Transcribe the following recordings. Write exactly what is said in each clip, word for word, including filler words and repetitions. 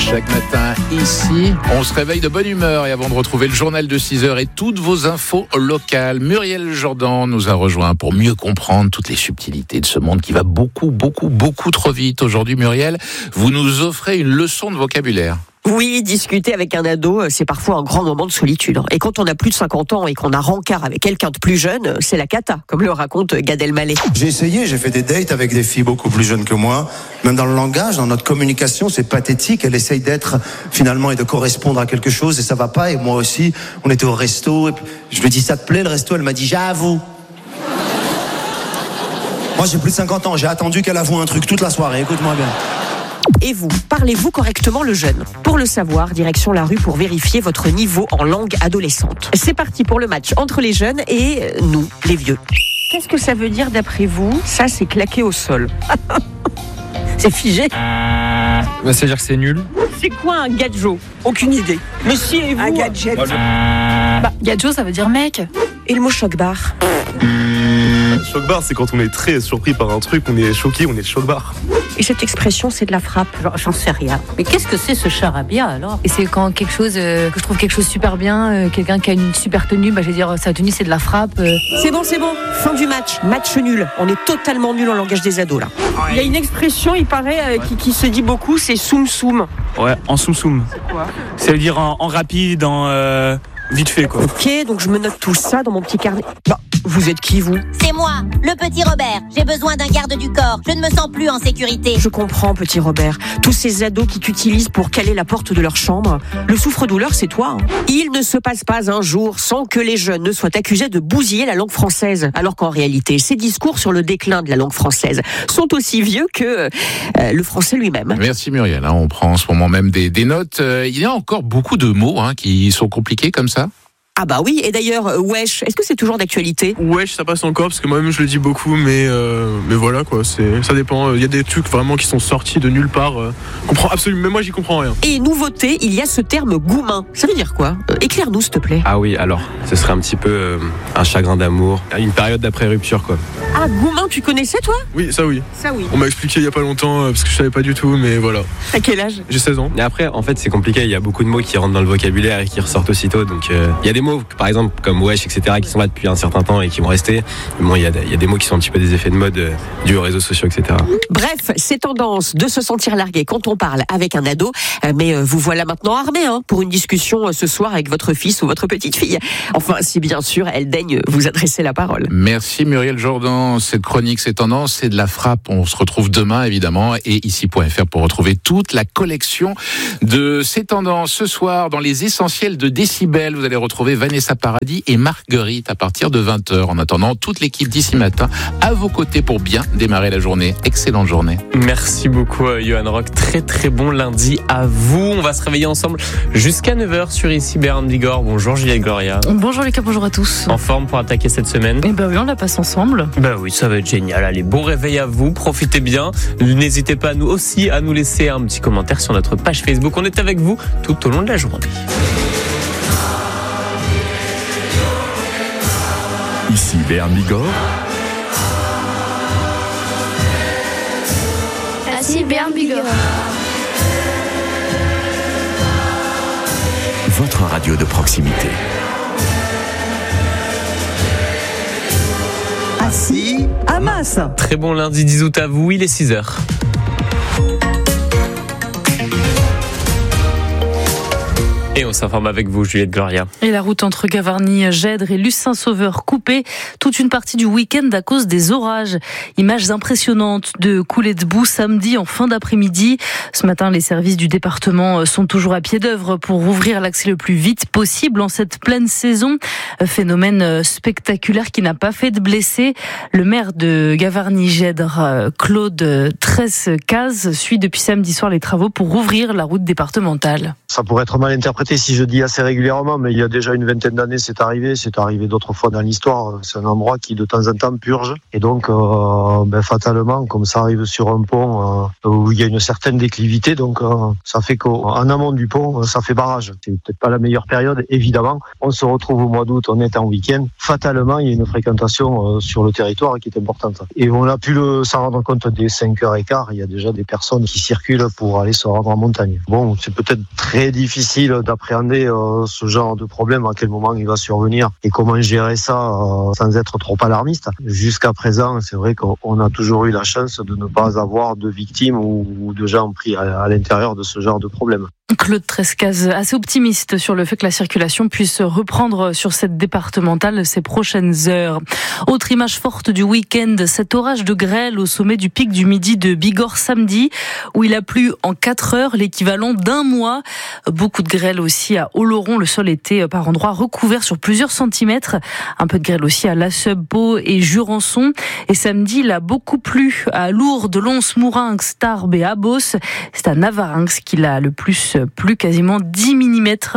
Chaque matin, ici, on se réveille de bonne humeur. Et avant de retrouver le journal de six heures et toutes vos infos locales, Muriel Jourdan nous a rejoint pour mieux comprendre toutes les subtilités de ce monde qui va beaucoup, beaucoup, beaucoup trop vite. Aujourd'hui, Muriel, vous nous offrez une leçon de vocabulaire. Oui, discuter avec un ado, c'est parfois un grand moment de solitude. Et quand on a plus de cinquante ans et qu'on a rencard avec quelqu'un de plus jeune, c'est la cata, comme le raconte Gad Elmaleh. J'ai essayé, j'ai fait des dates avec des filles beaucoup plus jeunes que moi. Même dans le langage, dans notre communication, c'est pathétique. Elle essaye d'être, finalement, et de correspondre à quelque chose, et ça va pas. Et moi aussi, on était au resto, et je lui dis, ça te plaît le resto? Elle m'a dit, j'avoue. Moi, j'ai plus de cinquante ans, j'ai attendu qu'elle avoue un truc toute la soirée, écoute-moi bien. Et vous, parlez-vous correctement le jeune? Pour le savoir, direction la rue pour vérifier votre niveau en langue adolescente. C'est parti pour le match entre les jeunes et nous, les vieux. Qu'est-ce que ça veut dire d'après vous? Ça, c'est claqué au sol. C'est figé. Bah, ça veut dire que c'est nul. C'est quoi un gadjo? Aucune idée. Mais si, et vous? Un gadget. Bah, gadjo, ça veut dire mec. Et le mot choc-bar? Choc-bar, c'est quand on est très surpris par un truc, on est choqué, on est choc-bar. Et cette expression, c'est de la frappe? J'en sais rien. Mais qu'est-ce que c'est ce charabia alors? Et c'est quand quelque chose, euh, que je trouve quelque chose super bien, euh, quelqu'un qui a une super tenue, bah je vais dire sa tenue c'est de la frappe. Euh. C'est bon, c'est bon. Fin du match. Match nul. On est totalement nul en langage des ados là. Il y a une expression, il paraît, euh, qui, qui se dit beaucoup, c'est soum soum. Ouais, en soum soum. C'est quoi? Ça veut dire en, en rapide, en euh, vite fait quoi. Ok, donc je me note tout ça dans mon petit carnet. Bah, vous êtes qui vous? C'est moi, le petit Robert. J'ai besoin d'un garde du corps. Je ne me sens plus en sécurité. Je comprends, petit Robert. Tous ces ados qui t'utilisent pour caler la porte de leur chambre. Le souffre-douleur, c'est toi. Hein. Il ne se passe pas un jour sans que les jeunes ne soient accusés de bousiller la langue française. Alors qu'en réalité, ces discours sur le déclin de la langue française sont aussi vieux que euh, le français lui-même. Merci Muriel. Hein, on prend en ce moment même des, des notes. Euh, il y a encore beaucoup de mots hein, qui sont compliqués comme ça. Ah bah oui, et d'ailleurs, euh, wesh, est-ce que c'est toujours d'actualité? Wesh, ça passe encore, parce que moi-même je le dis beaucoup, mais, euh, mais voilà quoi, c'est, ça dépend. Il y a des trucs vraiment qui sont sortis de nulle part. Euh, comprends absolument, même moi j'y comprends rien. Et nouveauté, il y a ce terme goumin. Ça veut dire quoi? euh, Éclaire-nous s'il te plaît. Ah oui, alors, ce serait un petit peu euh, un chagrin d'amour, une période d'après-rupture quoi. Ah, goumin, tu connaissais toi? Oui, ça oui. Ça oui. On m'a expliqué il y a pas longtemps, euh, parce que je savais pas du tout, mais voilà. À quel âge? J'ai seize ans. Et après, en fait, c'est compliqué, il y a beaucoup de mots qui rentrent dans le vocabulaire et qui ressortent aussitôt, donc euh, il y a des mots, par exemple, comme wesh, et cetera, qui sont là depuis un certain temps et qui vont rester. Mais bon, il y a, il y a des mots qui sont un petit peu des effets de mode euh, dus aux réseaux sociaux, et cetera. Bref, c'est tendance de se sentir largué quand on parle avec un ado. Euh, mais euh, vous voilà maintenant armé hein, pour une discussion euh, ce soir avec votre fils ou votre petite fille. Enfin, si bien sûr, elle daigne vous adresser la parole. Merci Muriel Jourdan. Cette chronique, c'est tendance, c'est de la frappe. On se retrouve demain, évidemment, et ici point f r pour retrouver toute la collection de ces tendances. Ce soir, dans les essentiels de Décibel, vous allez retrouver Vanessa Paradis et Marguerite à partir de vingt heures. En attendant, toute l'équipe d'ici matin à vos côtés pour bien démarrer la journée. Excellente journée. Merci beaucoup, Johan Rock. Très très bon lundi à vous. On va se réveiller ensemble jusqu'à neuf heures sur ici Béarn Bigorre. Bonjour Juliette Gloria. Bonjour Lucas, bonjour à tous. En forme pour attaquer cette semaine? Eh ben oui, on la passe ensemble. Ben oui, ça va être génial. Allez, bon réveil à vous. Profitez bien. N'hésitez pas à nous aussi à nous laisser un petit commentaire sur notre page Facebook. On est avec vous tout au long de la journée. Ici Béarn Bigorre. Ici Béarn Bigorre. Votre radio de proximité. Assis à Masse. Très bon lundi dix août à vous, il est six heures. Et on s'informe avec vous, Juliette Gloria. Et la route entre Gavarnie, Gèdre et Lucin-Sauveur coupée toute une partie du week-end à cause des orages. Images impressionnantes de coulées de boue samedi en fin d'après-midi. Ce matin, les services du département sont toujours à pied d'œuvre pour rouvrir l'accès le plus vite possible en cette pleine saison. Phénomène spectaculaire qui n'a pas fait de blessés. Le maire de Gavarnie-Gèdre, Claude Trescaz, suit depuis samedi soir les travaux pour rouvrir la route départementale. Ça pourrait être mal interprété côté, si je dis assez régulièrement, mais il y a déjà une vingtaine d'années, c'est arrivé. C'est arrivé d'autres fois dans l'histoire. C'est un endroit qui, de temps en temps, purge. Et donc, euh, ben, fatalement, comme ça arrive sur un pont euh, où il y a une certaine déclivité, donc euh, ça fait qu'en amont du pont, ça fait barrage. C'est peut-être pas la meilleure période, évidemment. On se retrouve au mois d'août, on est en week-end. Fatalement, il y a une fréquentation euh, sur le territoire qui est importante. Et on a pu le, s'en rendre compte dès cinq heures quinze. Il y a déjà des personnes qui circulent pour aller se rendre en montagne. Bon, c'est peut-être très difficile d'appréhender euh, ce genre de problème, à quel moment il va survenir et comment gérer ça euh, sans être trop alarmiste. Jusqu'à présent, c'est vrai qu'on a toujours eu la chance de ne pas avoir de victimes ou, ou de gens pris à, à l'intérieur de ce genre de problème. Claude Trescaz, assez optimiste sur le fait que la circulation puisse reprendre sur cette départementale ces prochaines heures. Autre image forte du week-end, cet orage de grêle au sommet du pic du Midi de Bigorre samedi, où il a plu en quatre heures, l'équivalent d'un mois. Beaucoup de grêle aussi à Oloron, le sol était par endroits recouvert sur plusieurs centimètres. Un peu de grêle aussi à Lasseub, Pau et Jurançon. Et samedi, il a beaucoup plu à Lourdes, Lons, Mourinx, Tarbes et Abos. C'est à Navarinx qu'il a le plus plu, quasiment dix millimètres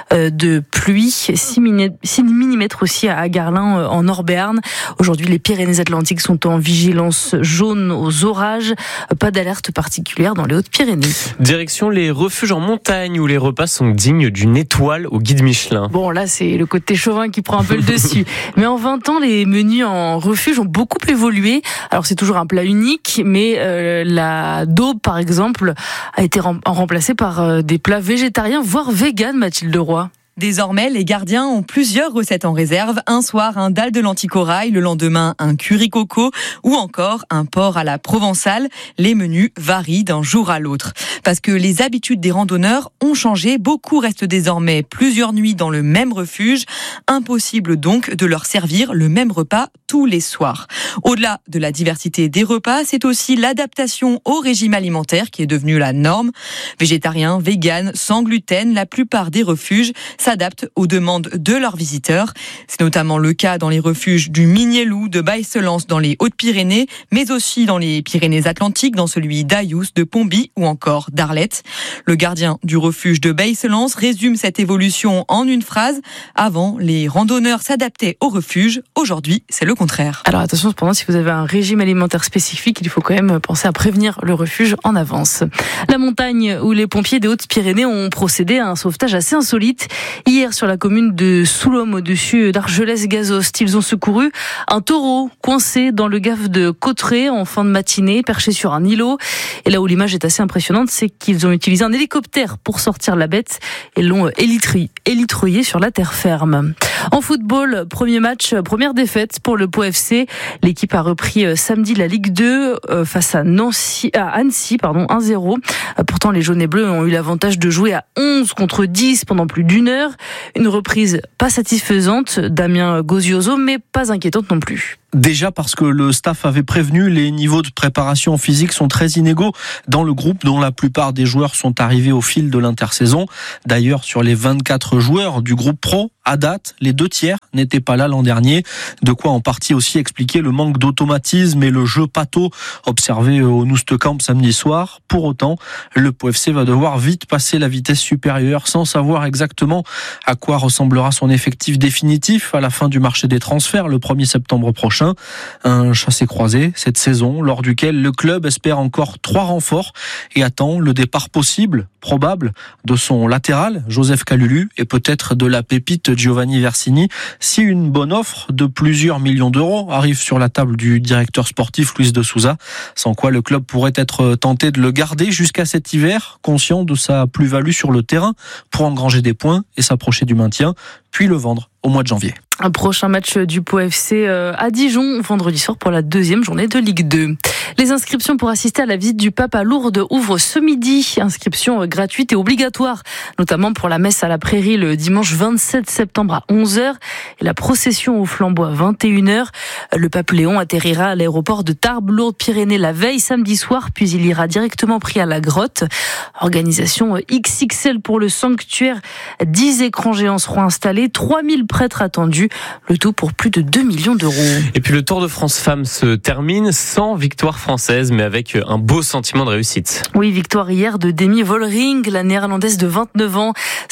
de pluie, six millimètres aussi à Garlin en Nord-Béarn. Aujourd'hui, les Pyrénées-Atlantiques sont en vigilance jaune aux orages. Pas d'alerte particulière dans les Hautes-Pyrénées. Direction les refuges en montagne où les repas sont dignes d'une étoile au guide Michelin. Bon, là, c'est le côté chauvin qui prend un peu le dessus. Mais en vingt ans, les menus en refuge ont beaucoup évolué. Alors, c'est toujours un plat unique, mais euh, la daube, par exemple, a été rem- remplacée par euh, des plats végétariens, voire véganes, Mathilde Roy. Désormais, les gardiens ont plusieurs recettes en réserve. Un soir, un dalle de lentilles corail, le lendemain, un curry coco ou encore un porc à la provençale. Les menus varient d'un jour à l'autre. Parce que les habitudes des randonneurs ont changé, beaucoup restent désormais plusieurs nuits dans le même refuge. Impossible donc de leur servir le même repas tous les soirs. Au-delà de la diversité des repas, c'est aussi l'adaptation au régime alimentaire qui est devenue la norme. Végétarien, vegan, sans gluten, la plupart des refuges s'adaptent aux demandes de leurs visiteurs. C'est notamment le cas dans les refuges du Mignelou, de Baille-Selance dans les Hautes-Pyrénées, mais aussi dans les Pyrénées-Atlantiques, dans celui d'Ayous, de Pomby ou encore d'Arlette. Le gardien du refuge de Baille-Selance résume cette évolution en une phrase. Avant, les randonneurs s'adaptaient au refuge. Aujourd'hui, c'est le contraire. Alors attention, cependant, si vous avez un régime alimentaire spécifique, il faut quand même penser à prévenir le refuge en avance. La montagne où les pompiers des Hautes-Pyrénées ont procédé à un sauvetage assez insolite. Hier, sur la commune de Soulhomme, au-dessus d'Argelès-Gazost, ils ont secouru un taureau coincé dans le gave de Cauterets en fin de matinée, perché sur un îlot. Et là où l'image est assez impressionnante, c'est qu'ils ont utilisé un hélicoptère pour sortir la bête et l'ont élitreillé sur la terre ferme. En football, premier match, première défaite pour le Pau F C. L'équipe a repris samedi la Ligue deux face à Nancy, à Annecy, pardon, un zéro. Pourtant, les jaunes et bleus ont eu l'avantage de jouer à onze contre dix pendant plus d'une heure. Une reprise pas satisfaisante, Damien Gozioso, mais pas inquiétante non plus. Déjà parce que le staff avait prévenu, les niveaux de préparation physique sont très inégaux dans le groupe dont la plupart des joueurs sont arrivés au fil de l'intersaison. D'ailleurs, sur les vingt-quatre joueurs du groupe pro, à date, les deux tiers n'étaient pas là l'an dernier. De quoi en partie aussi expliquer le manque d'automatisme et le jeu pâteau observé au Noustecamp samedi soir. Pour autant, le Pau F C va devoir vite passer la vitesse supérieure sans savoir exactement à quoi ressemblera son effectif définitif à la fin du marché des transferts le premier septembre prochain. Un chassé-croisé cette saison lors duquel le club espère encore trois renforts et attend le départ possible, probable, de son latéral, Joseph Kalulu, et peut-être de la pépite Giovanni Versini, si une bonne offre de plusieurs millions d'euros arrive sur la table du directeur sportif Luis de Souza, sans quoi le club pourrait être tenté de le garder jusqu'à cet hiver, conscient de sa plus-value sur le terrain pour engranger des points et s'approcher du maintien, puis le vendre au mois de janvier. Un prochain match du Pau F C à Dijon, vendredi soir pour la deuxième journée de Ligue deux. Les inscriptions pour assister à la visite du pape à Lourdes ouvrent ce midi. Inscription gratuite et obligatoire, notamment pour la messe à la Prairie le dimanche vingt-sept septembre à onze heures et la procession au flambeau à vingt et une heures. Le pape Léon atterrira à l'aéroport de Tarbes, Lourdes-Pyrénées la veille samedi soir, puis il ira directement pris à la grotte. Organisation X X L pour le sanctuaire. dix écrans géants seront installés, trois mille prêtres attendus. Le tout pour plus de deux millions d'euros. Et puis le Tour de France Femmes se termine sans victoire française, mais avec un beau sentiment de réussite. Oui, victoire hier de Demi Vollering, la néerlandaise de vingt-neuf ans.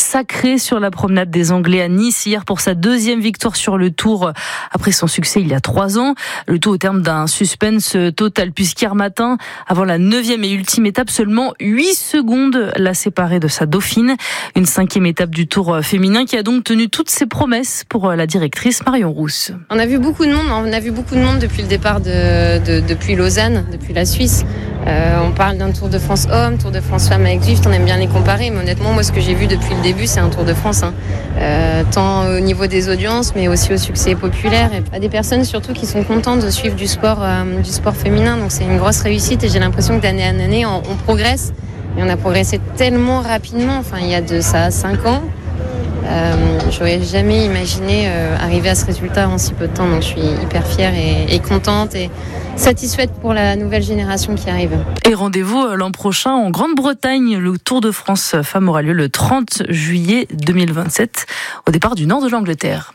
sacré sur la promenade des Anglais à Nice hier pour sa deuxième victoire sur le Tour après son succès il y a trois ans. Le tout au terme d'un suspense total puisqu'hier matin, avant la neuvième et ultime étape, seulement huit secondes l'a séparée de sa dauphine. Une cinquième étape du Tour féminin qui a donc tenu toutes ses promesses pour la directrice Marion Rousse. On a vu beaucoup de monde, on a vu beaucoup de monde depuis le départ de, de depuis Lausanne, depuis la Suisse. Euh, on parle d'un Tour de France homme, Tour de France femme avec Zwift, on aime bien les comparer, mais honnêtement, moi, ce que j'ai vu depuis le début, c'est un Tour de France, hein. euh, tant au niveau des audiences, mais aussi au succès populaire. Et à des personnes surtout qui sont contentes de suivre du sport, euh, du sport féminin, donc c'est une grosse réussite. Et j'ai l'impression que d'année en année, on, on progresse, et on a progressé tellement rapidement. Enfin, il y a de ça cinq ans. Euh, j'aurais jamais imaginé euh, arriver à ce résultat en si peu de temps, donc je suis hyper fière et, et contente et satisfaite pour la nouvelle génération qui arrive. Et rendez-vous l'an prochain en Grande-Bretagne. Le Tour de France Femmes aura lieu le trente juillet deux mille vingt-sept au départ du nord de l'Angleterre.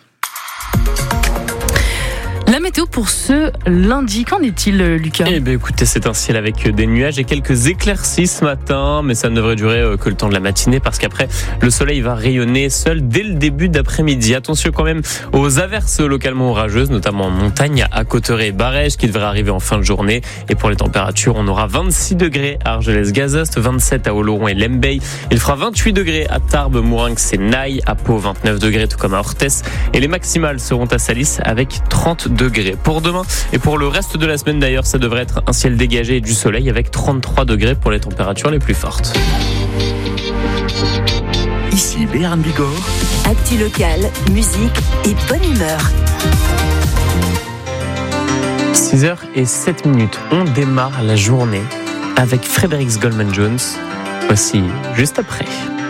La météo pour ce lundi, qu'en est-il, Lucas ? Eh bien écoutez, c'est un ciel avec des nuages et quelques éclaircies ce matin, mais ça ne devrait durer que le temps de la matinée parce qu'après, le soleil va rayonner seul dès le début d'après-midi. Attention quand même aux averses localement orageuses, notamment en montagne, à Cauterets et Barèges, qui devraient arriver en fin de journée. Et pour les températures, on aura vingt-six degrés à Argelès-Gazost, vingt-sept à Oloron et Lembeil. Il fera vingt-huit degrés à Tarbes, Mourinx et Naï, à Pau vingt-neuf degrés, tout comme à Orthès. Et les maximales seront à Salis avec trente degrés. Pour demain et pour le reste de la semaine d'ailleurs, ça devrait être un ciel dégagé et du soleil avec trente-trois degrés pour les températures les plus fortes. Ici Béarn Bigorre. Actu local, musique et bonne humeur. six heures et sept minutes, on démarre la journée avec Fredericks Goldman Jones. Voici juste après.